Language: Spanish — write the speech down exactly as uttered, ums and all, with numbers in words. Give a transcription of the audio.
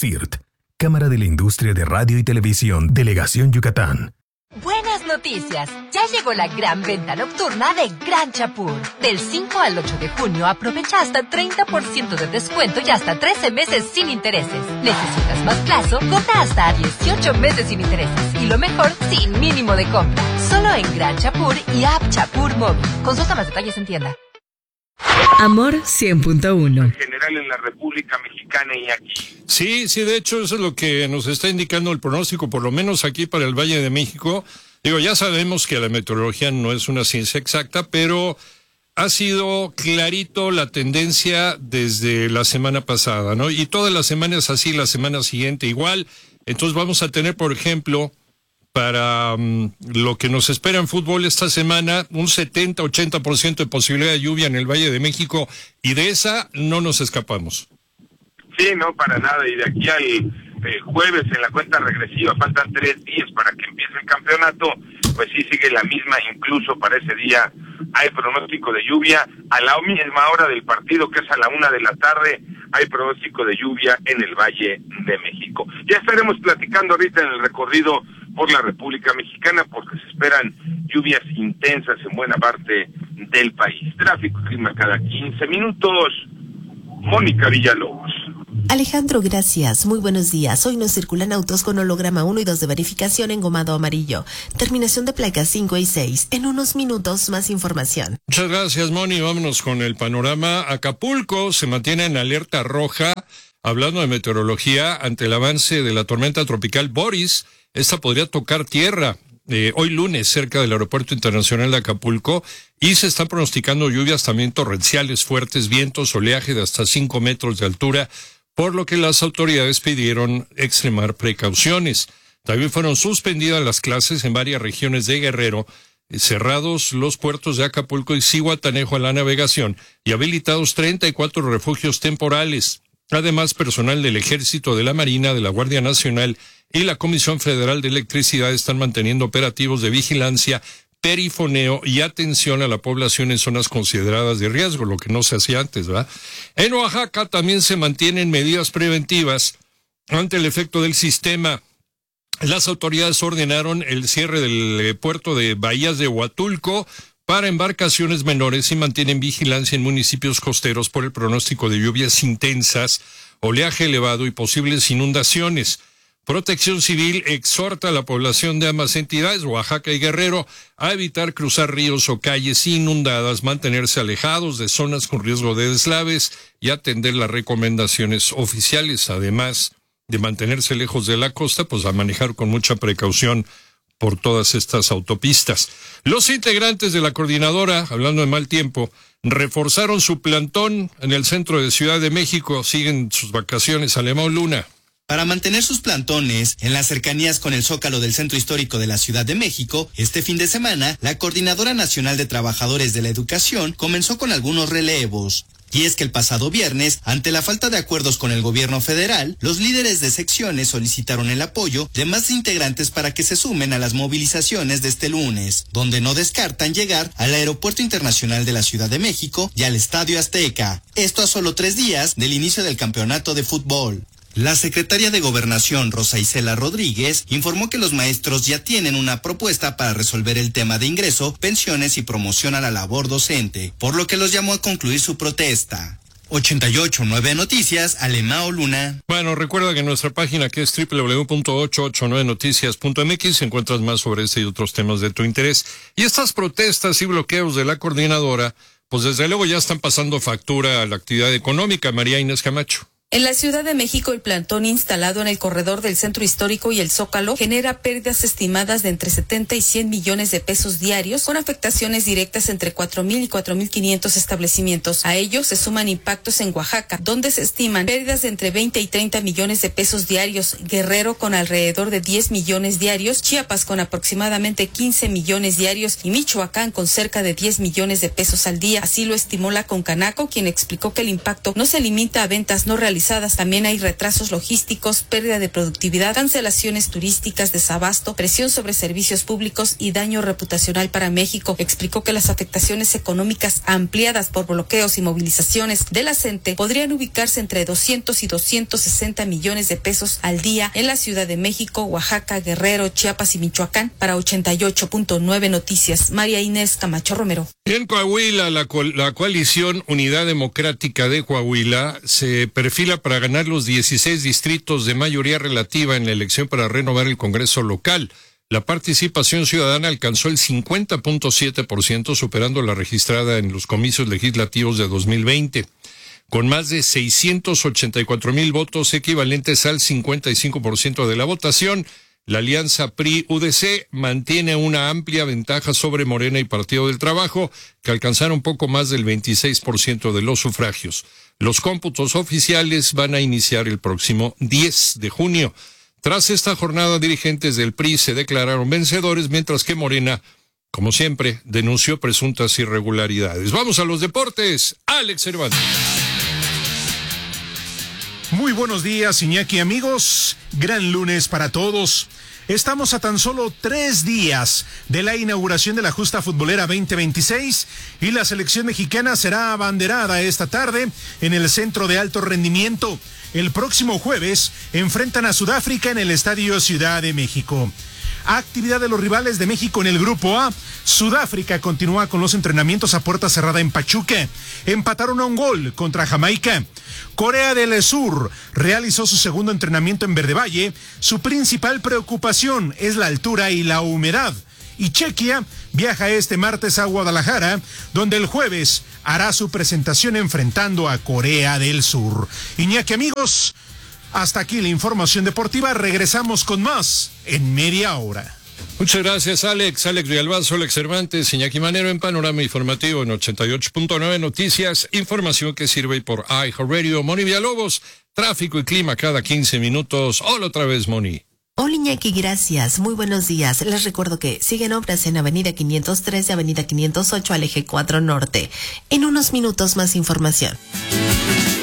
C I R T, Cámara de la Industria de Radio y Televisión, Delegación Yucatán. Buenas noticias, ya llegó la gran venta nocturna de Gran Chapur. Del cinco al ocho de junio aprovecha hasta treinta por ciento de descuento y hasta trece meses sin intereses. ¿Necesitas más plazo? Compra hasta a dieciocho meses sin intereses. Y lo mejor, sin mínimo de compra. Solo en Gran Chapur y App Chapur Móvil. Consulta más detalles en tienda. Amor cien punto uno. En general en la República Mexicana y aquí. Sí, sí, de hecho eso es lo que nos está indicando el pronóstico, por lo menos aquí para el Valle de México. Digo, ya sabemos que la meteorología no es una ciencia exacta, pero ha sido clarito la tendencia desde la semana pasada, ¿no? Y todas las semanas así, la semana siguiente igual. Entonces vamos a tener, por ejemplo, para um, lo que nos espera en fútbol esta semana, un setenta a ochenta por ciento de posibilidad de lluvia en el Valle de México, y de esa no nos escapamos. Sí, no, para nada, y de aquí al eh, jueves en la cuenta regresiva faltan tres días para que empiece el campeonato, pues sí sigue la misma, incluso para ese día hay pronóstico de lluvia, a la misma hora del partido, que es a la una de la tarde, hay pronóstico de lluvia en el Valle de México. Ya estaremos platicando ahorita en el recorrido por la República Mexicana, porque se esperan lluvias intensas en buena parte del país. Tráfico y clima cada quince minutos. Mónica Villalobos. Alejandro, gracias. Muy buenos días. Hoy nos circulan autos con holograma uno y dos de verificación engomado amarillo. Terminación de placas cinco y seis. En unos minutos más información. Muchas gracias, Moni. Vámonos con el panorama. Acapulco se mantiene en alerta roja, hablando de meteorología, ante el avance de la tormenta tropical Boris. Esta podría tocar tierra eh, hoy lunes cerca del Aeropuerto Internacional de Acapulco, y se están pronosticando lluvias también torrenciales, fuertes vientos, oleaje de hasta cinco metros de altura, por lo que las autoridades pidieron extremar precauciones. También fueron suspendidas las clases en varias regiones de Guerrero, cerrados los puertos de Acapulco y Zihuatanejo a la navegación y habilitados treinta y cuatro refugios temporales. Además, personal del Ejército, de la Marina, de la Guardia Nacional y la Comisión Federal de Electricidad están manteniendo operativos de vigilancia, perifoneo y atención a la población en zonas consideradas de riesgo, lo que no se hacía antes, ¿verdad? En Oaxaca también se mantienen medidas preventivas ante el efecto del sistema. Las autoridades ordenaron el cierre del puerto de Bahías de Huatulco para embarcaciones menores y mantienen vigilancia en municipios costeros por el pronóstico de lluvias intensas, oleaje elevado y posibles inundaciones. Protección Civil exhorta a la población de ambas entidades, Oaxaca y Guerrero, a evitar cruzar ríos o calles inundadas, mantenerse alejados de zonas con riesgo de deslaves y atender las recomendaciones oficiales, además de mantenerse lejos de la costa, pues a manejar con mucha precaución por todas estas autopistas. Los integrantes de la coordinadora, hablando de mal tiempo, reforzaron su plantón en el centro de Ciudad de México, siguen sus vacaciones. Alemão Luna. Para mantener sus plantones en las cercanías con el Zócalo del Centro Histórico de la Ciudad de México, este fin de semana, la Coordinadora Nacional de Trabajadores de la Educación comenzó con algunos relevos. Y es que el pasado viernes, ante la falta de acuerdos con el gobierno federal, los líderes de secciones solicitaron el apoyo de más integrantes para que se sumen a las movilizaciones de este lunes, donde no descartan llegar al Aeropuerto Internacional de la Ciudad de México y al Estadio Azteca. Esto a solo tres días del inicio del campeonato de fútbol. La secretaria de Gobernación, Rosa Isela Rodríguez, informó que los maestros ya tienen una propuesta para resolver el tema de ingreso, pensiones y promoción a la labor docente, por lo que los llamó a concluir su protesta. ochenta y ocho punto nueve Noticias, Alemão Luna. Bueno, recuerda que en nuestra página, que es doble u doble u doble u punto ochocientos ochenta y nueve noticias punto m x, encuentras más sobre este y otros temas de tu interés. Y estas protestas y bloqueos de la coordinadora, pues desde luego ya están pasando factura a la actividad económica. María Inés Camacho. En la Ciudad de México, el plantón instalado en el corredor del Centro Histórico y el Zócalo genera pérdidas estimadas de entre setenta y cien millones de pesos diarios, con afectaciones directas entre cuatro mil y cuatro mil quinientos establecimientos. A ello se suman impactos en Oaxaca, donde se estiman pérdidas de entre veinte y treinta millones de pesos diarios, Guerrero con alrededor de diez millones diarios, Chiapas con aproximadamente quince millones diarios y Michoacán con cerca de diez millones de pesos al día. Así lo estimó la Concanaco, quien explicó que el impacto no se limita a ventas no realizadas paralizadas. También hay retrasos logísticos, pérdida de productividad, cancelaciones turísticas, desabasto, presión sobre servicios públicos y daño reputacional para México. Explicó que las afectaciones económicas ampliadas por bloqueos y movilizaciones de la CENTE podrían ubicarse entre doscientos y doscientos sesenta millones de pesos al día en la Ciudad de México, Oaxaca, Guerrero, Chiapas y Michoacán. Para ochenta y ocho punto nueve Noticias, María Inés Camacho Romero. En Coahuila, la, co la coalición Unidad Democrática de Coahuila se perfila para ganar los dieciséis distritos de mayoría relativa en la elección para renovar el Congreso local. La participación ciudadana alcanzó el cincuenta punto siete por ciento, superando la registrada en los comicios legislativos de dos mil veinte. Con más de seiscientos ochenta y cuatro mil votos equivalentes al cincuenta y cinco por ciento de la votación, la alianza P R I-U D C mantiene una amplia ventaja sobre Morena y Partido del Trabajo, que alcanzaron poco más del veintiséis por ciento de los sufragios. Los cómputos oficiales van a iniciar el próximo diez de junio. Tras esta jornada, dirigentes del P R I se declararon vencedores, mientras que Morena, como siempre, denunció presuntas irregularidades. Vamos a los deportes. Alex Cervantes. Muy buenos días, Iñaki, amigos. Gran lunes para todos. Estamos a tan solo tres días de la inauguración de la Justa Futbolera veinte veintiséis y la selección mexicana será abanderada esta tarde en el Centro de Alto Rendimiento. El próximo jueves enfrentan a Sudáfrica en el Estadio Ciudad de México. Actividad de los rivales de México en el Grupo A. Sudáfrica continúa con los entrenamientos a puerta cerrada en Pachuca. Empataron a un gol contra Jamaica. Corea del Sur realizó su segundo entrenamiento en Verde Valle. Su principal preocupación es la altura y la humedad. Y Chequia viaja este martes a Guadalajara, donde el jueves hará su presentación enfrentando a Corea del Sur. Iñaki, amigos, hasta aquí la información deportiva. Regresamos con más en media hora. Muchas gracias, Alex. Alex Villalbazo, Alex Cervantes, Iñaki Manero en Panorama Informativo en ochenta y ocho punto nueve Noticias. Información que sirve por iHeartRadio. Moni Villalobos, tráfico y clima cada quince minutos. Hola otra vez, Moni. Hola Iñaki, gracias. Muy buenos días. Les recuerdo que siguen obras en Avenida quinientos tres y Avenida quinientos ocho al Eje cuatro Norte. En unos minutos más información.